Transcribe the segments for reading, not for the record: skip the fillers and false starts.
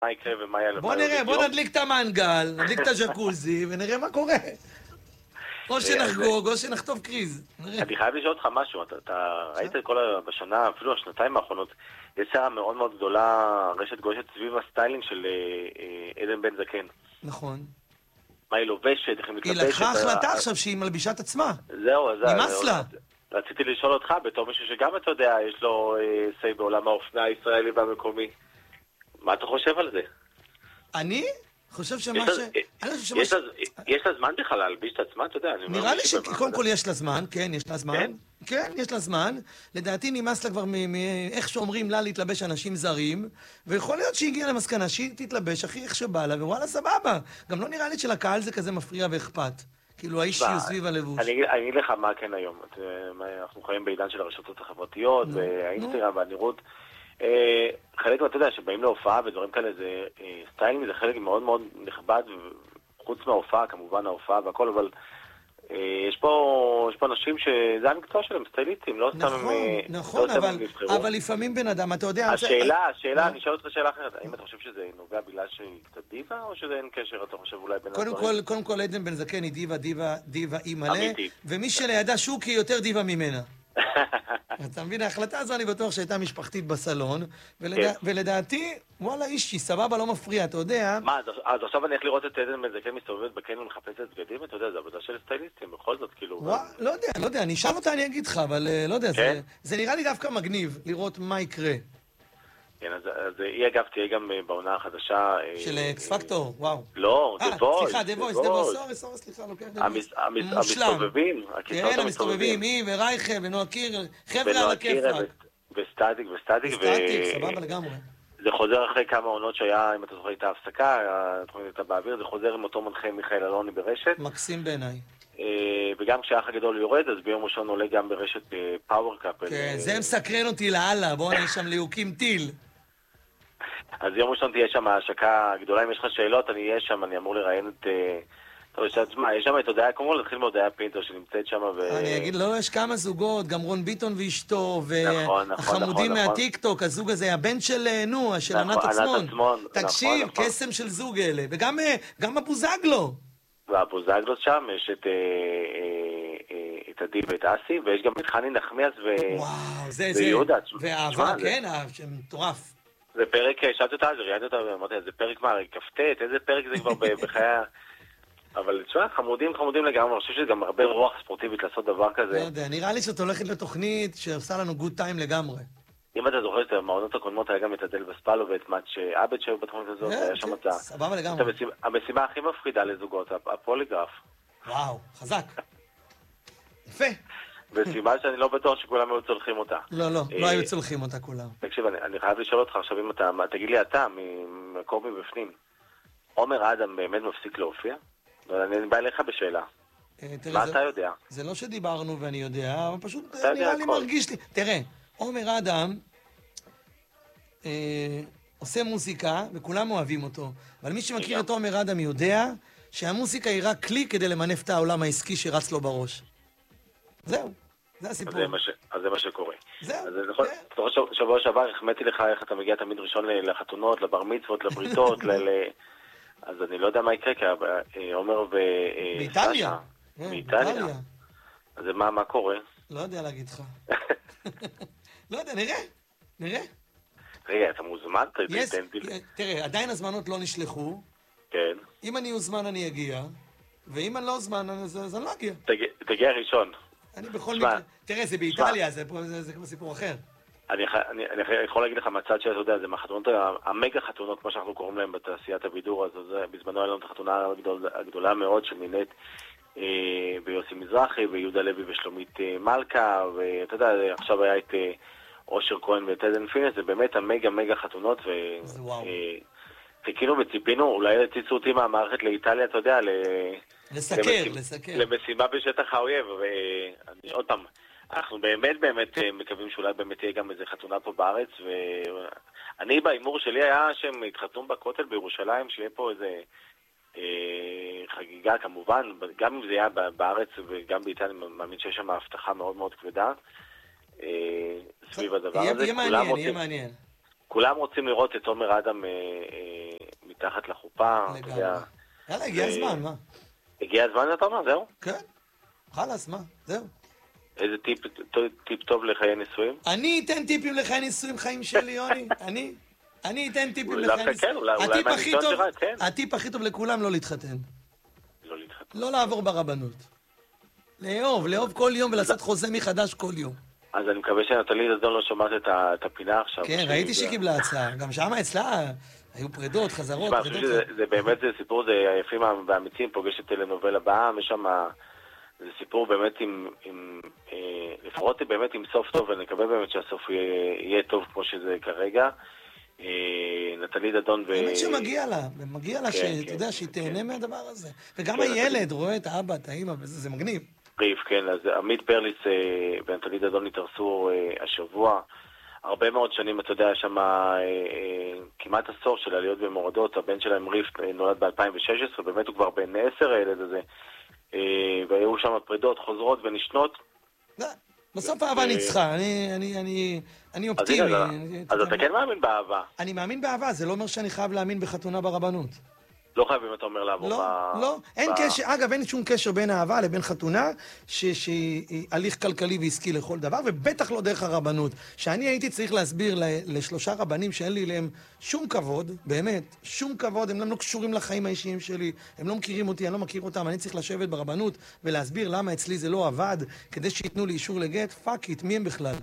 מה יקרה ומה יהיה... בוא נראה, בוא נדליק את המנגל, נדליק את הג'קוזי ונראה מה קורה. או שנחגוג, או שנחטוף קריז. אני חייב לשאול אותך משהו, אתה ראית בשנה, אפילו השנתיים האחרונות, יש שעה מאוד מאוד גדולה, רשת גולשת סביב הסטיילינג של עדן בן זקן. נכון. מה היא לובשת, איך היא מתלבשת. היא לקחה החלטה עכשיו שהיא מלבישה את עצמה. זהו. נמאס לה. רציתי לשאול אותך, בתור מישהו שגם אתה יודע, יש לו סי בעולם האופנה הישראלי והמקומי. מה אתה חושב על זה? אני חושב יש לה זמן בכלל להלביש את עצמה, אתה יודע. נראה לי שקודם כל יש לה זמן, כן, יש לה זמן. כן, יש לה זמן. לדעתי נמאס לה כבר מאיך שאומרים לה להתלבש אנשים זרים, ויכול להיות שהיא הגיעה למסקנה שהיא תתלבש הכי איך שבא לה, ווואלה סבבה. גם לא נראה לי שלקהל זה כזה מפריע ואכפת. כאילו האיש שיהיו סביב הלבוש. אני אגיד לך מה כן היום. אנחנו חיים בעידן של הרשתות החברתיות, והאינסטגרם והנראות. חלק, אתה יודע, שבאים להופעה ודברים כאלה, זה סטיילינג, זה חלק מאוד מאוד נכבד, חוץ מההופעה, כמובן ההופעה והכל, אבל יש פה אנשים שזה המקצוע שלהם, סטייליסטים, לא סתם הם נכון, אבל לפעמים בן אדם, אתה יודע... השאלה, אני שואל אותך שאלה אחרת, האם אתה חושב שזה נובע בגלל שהיא קצת דיבה, או שזה אין קשר, אתה חושב אולי בין הדברים? קודם כל, עדן בן זקן היא דיבה אי מלא, ומי שלידה שוקי יותר דיבה ממנה. אתה מבין, ההחלטה הזו אני בטוח שהייתה משפחתית בסלון, ולדעתי, וואלה אישי, סבבה, לא מפריע, אתה יודע... מה, אז עכשיו אני איך לראות את עדן בן זקן מסתובבת בקניון מחפשת בגדים? אתה יודע, זה עבודה של סטייליסטים, בכל זאת, כאילו... לא יודע, אני אשאל אותה, אני אגיד לך, אבל לא יודע, זה נראה לי דווקא מגניב לראות מה יקרה. כן, אז היא אגב תהיה גם בעונה החדשה... של אקס פקטור, וואו. לא, סליחה, סליחה, לוקח דבויס. המסתובבים, כן, המסתובבים, היא ורייכל ונועה קירל, חבר'ה על הכיפאק. וסטטיק, סבבה לגמרי. זה חוזר אחרי כמה עונות שהיה, אם אתה זוכר את ההפסקה, התוכנית הייתה באוויר, זה חוזר עם אותו מנחה מיכאל אלוני ברשת. מקסים בעיניי. וגם כשהאח הגדול יורד, אז ביום ראשון עולה גם ברשת פאוור קאפל. כן, זה מסקרן אותי לאללה, בואו נהיה שם ליהוקים טיל. אז יום ראשון תהיה שם ההשקה גדולה, אם יש לך שאלות, אני אהיה שם, אני אמור לראיין את... טוב, יש שם את הודעה, כמו להתחיל מהודעה פינטו שנמצאת שם אני אגיד, לא, יש כמה זוגות, גם רון ביטון ואשתו, והחמודים מהטיקטוק, הזוג הזה, הבן של, של ענת עצמון. תקשיב, קסם של זוג אלה, וגם הבוזגלו. והבוזגלו שם, יש את עדי ואת אסי, ויש גם את חני נחמיאס ויהודה. ואהבה, כן, שמטורף. זה פרק, שאלתי אותה, ראיינתי אותה, ואמרתי, זה פרק מה, כפתת, איזה פרק זה כבר בחיי... אבל תשמע, חמודים לגמרי, אני חושב שזה גם הרבה רוח ספורטיבית לעשות דבר כזה. לא יודע, נראה לי שאת הולכת לתוכנית שעושה לנו גוד טיים לגמרי. אם אתה זוכר את המעונות הקודמות, היה גם את אדל וספלו ואת מאץ' אבד שהיו בתוכנית הזאת, היה שם את סבבה לגמרי. המשימה הכי מפחידה לזוגות, הפוליגרף. וואו, חזק. יפה. וסיבה שאני לא בטוח שכולם היו צולחים אותה. לא היו צולחים אותה כולם. תקשיב, אני חייב לשאול אותך עכשיו אם אתה, תגיד לי אתה, ממקור מבפנים, עומר אדם באמת מפסיק להופיע? אני בא אליך בשאלה. מה אתה יודע? זה לא שדיברנו ואני יודע, אבל פשוט נראה לי מרגיש לי. תראה, עומר אדם עושה מוזיקה וכולם אוהבים אותו, אבל מי שמכיר את עומר אדם יודע שהמוזיקה היא רק כלי כדי למנף את העולם העסקי שרץ לו בראש. זהו, זה הסיפור. אז זה מה שקורה. זהו. שבוע שעבר החמאתי לך איך אתה מגיע תמיד ראשון לחתונות, לבר מצוות, לבריתות, אז אני לא יודע מה יקרה, כי עומר באיטליה. באיטליה. אז מה קורה? לא יודע להגיד לך. לא יודע, נראה. רגע, אתה מוזמן? תראה, עדיין הזמנות לא נשלחו. כן. אם אני אוזמן אני אגיע, ואם אני לא אוזמן אז אני לא אגיע. תגיע ראשון. אני בכל מקרה, תראה, זה באיטליה, זה כמו סיפור אחר. אני יכול להגיד לך מהצד שאתה יודע, זה מהחתונות, המגה חתונות, כמו שאנחנו קוראים להם בתעשיית הבידור, אז בזמנו היה לנו את החתונה הגדולה מאוד שמינית ביוסי מזרחי ויהודה לוי ושלומית מלכה, ואתה יודע, עכשיו היה את אושר כהן ואת עדן פינס, זה באמת המגה חתונות, וחיכינו וציפינו, אולי הציצו אותי מהמערכת לאיטליה, אתה יודע, לסקר. למשימה בשטח האויב, ואני עוד פעם, אנחנו באמת מקווים שאולי באמת תהיה גם איזה חתונה פה בארץ, ואני באימור שלי היה שהם התחתנו בכותל בירושלים, שיהיה פה איזה חגיגה כמובן, גם אם זה היה בארץ וגם באיטליה, אני מאמין שיש שם הבטחה מאוד מאוד כבדה סביב הדבר הזה. יהיה מעניין. כולם רוצים לראות את עומר אדם מתחת לחופה. יאללה, הגיע הזמן, מה? הגיע הזמן, אתה אומר, זהו? כן, חלס, מה? זהו. איזה טיפ טוב לחיי נישואים? אני אתן טיפים לחיי נישואים, חיים שלי, יוני. אני אתן טיפים לחיי נישואים. הטיפ הכי טוב לכולם לא להתחתן. לא לעבור ברבנות. לאהוב כל יום ולעשות חוזה מחדש כל יום. אז אני מקווה שנטלי דדון לא שומעת את הפינה עכשיו. כן, ראיתי שהיא קיבלה הצעה. גם שם אצלה היו פרדות, חזרות. זה באמת סיפור, זה היפים והאמיצים, פוגש את טלנובלה בעם, יש שם... זה סיפור באמת לפחות באמת עם סוף טוב, ונקווה באמת שהסוף יהיה טוב כמו שזה כרגע. נטלי דדון באמת שמגיע לה, ומגיע לה שאתה יודע שהיא תהנה מהדבר הזה. וגם הילד רואה את האבא, את האמא, וזה מגניב. ריף, כן, אז עמית פרליס ונטלי דדון התארסו השבוע. הרבה מאוד שנים, אתה יודע, שם כמעט עשור של עליות ומורדות. הבן שלהם ריף נולד ב-2016, באמת הוא כבר בן 10 הילד הזה. והיו שם פרידות, חוזרות ונשנות. בסוף האהבה ניצחה, אני אופטימי. אז אתה כן מאמין באהבה? אני מאמין באהבה, זה לא אומר שאני חייב להאמין בחתונה ברבנות. לא חייבים, אתה אומר, לעבור לא, אין קשר, אגב, אין שום קשר בין אהבה לבין חתונה, שהיא הליך כלכלי ועסקי לכל דבר, ובטח לא דרך הרבנות. שאני הייתי צריך להסביר לשלושה רבנים שאין לי להם שום כבוד, באמת, שום כבוד, הם לא קשורים לחיים האישיים שלי, הם לא מכירים אותי, אני לא מכיר אותם, אני צריך לשבת ברבנות ולהסביר למה אצלי זה לא עבד, כדי שיתנו לי אישור לגט, פאק איט, מי הם בכלל?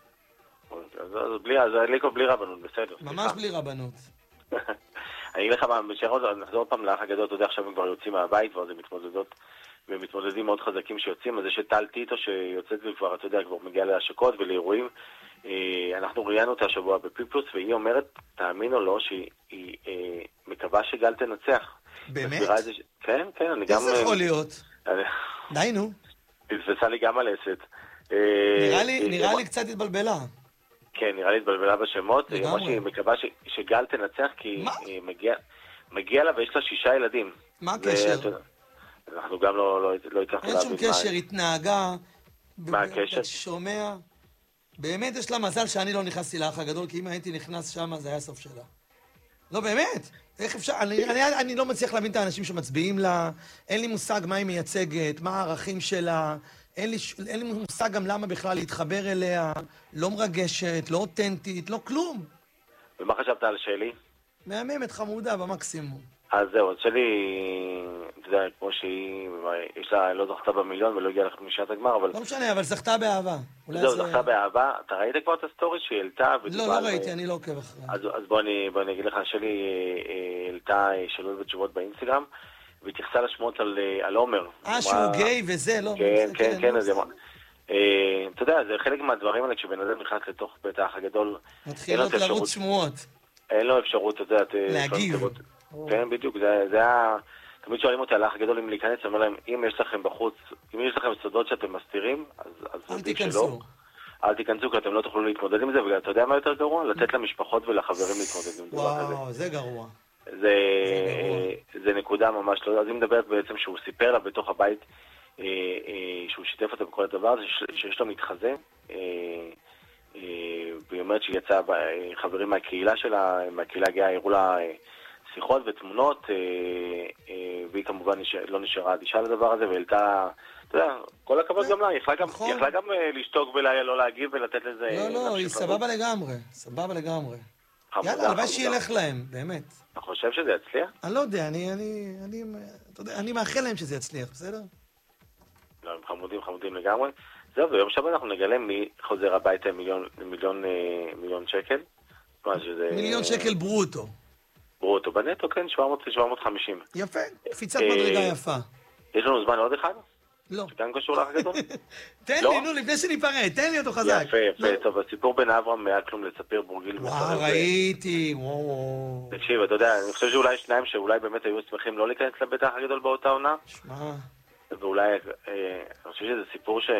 אז בלי רבנות, בסדר. ממש בלי רבנות. אני אגיד לך מה, נחזור עוד פעם לאח הגדול, אתה יודע, עכשיו הם כבר יוצאים מהבית, כבר זה מתמודדות, ומתמודדים מאוד חזקים שיוצאים, אז יש את טל טיטו שיוצאת וכבר, אתה יודע, כבר מגיעה להשקות ולאירועים. אנחנו ראיינו אותה השבוע בפיפלוס, והיא אומרת, תאמין או לא, שהיא מקווה שגל תנצח. באמת? כן, כן, אני גם... איזה יכול להיות? די, נו. תתפסה לי גם על אסת. נראה לי קצת התבלבלה. כן, נראה לי התבלבלה בשמות. היא אמרה שהיא מקווה שגל תנצח, כי מגיע לה ויש לה 6 ילדים. מה הקשר? אנחנו גם לא הצלחנו להבין. אין שום קשר, התנהגה. מה הקשר? אתה שומע? באמת יש לה מזל שאני לא נכנסתי לאח הגדול, כי אם הייתי נכנס שם, זה היה הסוף שלה. לא, באמת. איך אפשר? אני לא מצליח להבין את האנשים שמצביעים לה. אין לי מושג מה היא מייצגת, מה הערכים שלה. אין לי מושג גם למה בכלל להתחבר אליה, לא מרגשת, לא אותנטית, לא כלום. ומה חשבת על שלי? מהממת, חמודה, במקסימום. אז זהו, שלי, אתה יודע, כמו שהיא, יש לה, לא זכתה במיליון ולא הגיעה לחמישת הגמר, אבל... לא משנה, אבל זכתה באהבה. זהו, זכתה באהבה. אתה ראית כבר את הסטורי שהיא העלתה? לא ראיתי, אני לא עוקב אחריה. אז בוא אני אגיד לך, שלי העלתה שאלות ותשובות באינסטגרם, והתייחסה לשמות על עומר. שהוא גיי וזה, לא? כן, אז אתה יודע, זה חלק מהדברים האלה, כשבן אדם נכנס לתוך בית האח הגדול, מתחילות לרוץ שמועות. אין לו אפשרות, אתה יודע, להגיב. כן, בדיוק, זה היה... תמיד שואלים אותי על האח הגדול אם להיכנס, אני אומר להם, אם יש לכם בחוץ, אם יש לכם סודות שאתם מסתירים, אז אל תיכנסו. אל תיכנסו, כי אתם לא תוכלו להתמודד עם זה, ואתה יודע מה יותר גרוע? לתת למשפחות ולחברים להתמודד עם דבר כזה. וואו, זה גרוע. זה נקודה ממש לא... אז היא מדברת בעצם שהוא סיפר לה בתוך הבית, שהוא שיתף אותה בכל הדבר הזה, שיש לו מתחזה, והיא אומרת שהיא יצאה חברים מהקהילה שלה, מהקהילה הגאה, הראו לה שיחות ותמונות, והיא כמובן לא נשארה אדישה לדבר הזה, והעלתה, אתה יודע, כל הכבוד גם לה, היא יכלה גם לשתוק ולא להגיב ולתת לזה... לא, היא סבבה לגמרי, סבבה לגמרי. יאללה, הלוואי שילך להם, באמת. אתה חושב שזה יצליח? אני לא יודע, אני מאחל להם שזה יצליח, בסדר? לא, הם חמודים לגמרי. זהו, ביום שבת אנחנו נגלה מי חוזר הביתה מיליון שקל. מיליון שקל ברוטו. ברוטו, בנטו, כן, 750. יפה, קפיצת מדרגה יפה. יש לנו זמן לעוד אחד? לא. שכאן קשור לאח הגדול? תן לי, נו, לפני שניפרד, תן לי אותו חזק. יפה, טוב, הסיפור בין אברהם היה כלום לספיר בורגיל. וואו, ראיתי, וואו. תקשיב, אתה יודע, אני חושב שאולי שניים שאולי באמת היו שמחים לא להיכנס לבית האח הגדול באותה עונה. שמע. ואולי, אני חושב שזה סיפור ש...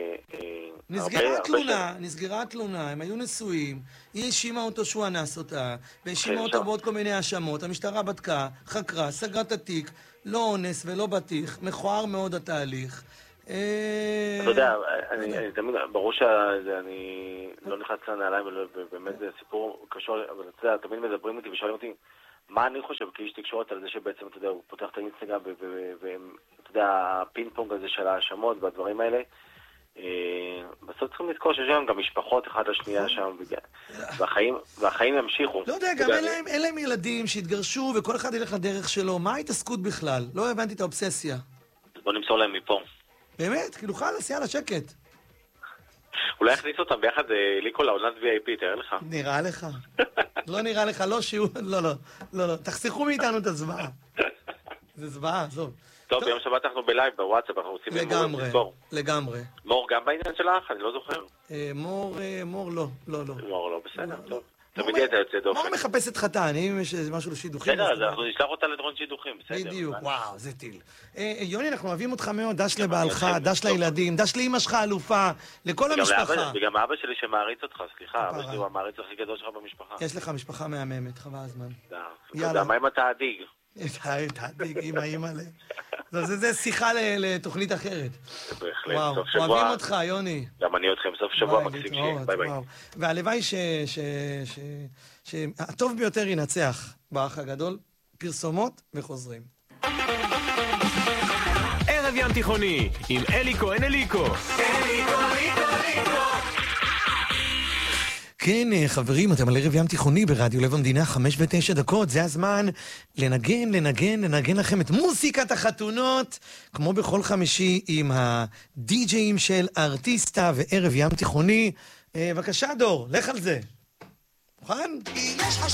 נסגרה תלונה, הם היו נשואים, היא האשימה אותו שהוא אנס אותה, והאשימה אותו בעוד כל מיני האשמות, המשטרה בדקה, חקרה, סגרה את התיק, לא אונס ולא בטיח, מכוער מאוד התהליך. אתה יודע, אני תמיד, ברור שאני לא נכנס לנעליים, ובאמת זה סיפור קשור, אבל אתה יודע, תמיד מדברים איתי ושואלים אותי, מה אני חושב כאיש תקשורת על זה שבעצם, אתה יודע, הוא פותח את האינסטגרם, ואתה יודע, הפינג פונג הזה של האשמות והדברים האלה, בסוף צריכים לזכור שיש להם גם משפחות אחד לשנייה שם, והחיים ימשיכו. לא יודע, גם אין להם ילדים שהתגרשו וכל אחד ילך לדרך שלו. מה ההתעסקות בכלל? לא הבנתי את האובססיה. אז בוא נמסור להם מפה. באמת? כאילו חלס, יאללה, שקט. אולי הכניס אותם ביחד ליקו לעונת VIP, תראה לך. נראה לך. לא נראה לך, לא שהוא... לא. תחסכו מאיתנו את הזוועה. זה זוועה, עזוב. טוב, ביום שבת אנחנו בלייב, בוואטסאפ, אנחנו רוצים לגמרי. מור גם בעניין שלך? אני לא זוכר. מור לא. מור לא, בסדר, טוב. תמיד אתה יוצא דופן. מור מחפשת חתן, אם יש משהו לשידוכים. בסדר, אז אנחנו נשלח אותה לדרון שידוכים, בסדר. בדיוק, וואו, זה טיל. יוני, אנחנו אוהבים אותך מאוד, דש לבעלך, דש לילדים, דש לאמא שלך אלופה, לכל המשפחה. וגם אבא שלי שמעריץ אותך, סליחה, אבא שלי הוא המעריץ הכי גדול שלך במשפחה. יש לך משפחה מהממת, חבל הזמן. תודה, מה עם התעדיג? תעדיג, אמא. זה שיחה לתוכנית אחרת. בהחלט, וואו, סוף שבוע. אוהבים אותך, יוני. גם אני אתכם, סוף שבוע מקסים שיהיה, ביי ביי. והלוואי שהטוב ביותר ינצח באח הגדול, פרסומות וחוזרים. ערב ים תיכוני עם אלי כהן אליקו. כן, חברים, אתם על ערב ים תיכוני ברדיו לב המדינה, 5:09. זה הזמן לנגן לכם את מוזיקת החתונות, כמו בכל חמישי עם הדי-ג'אים של ארטיסטה וערב ים תיכוני. בבקשה, דור, לך על זה. מוכן?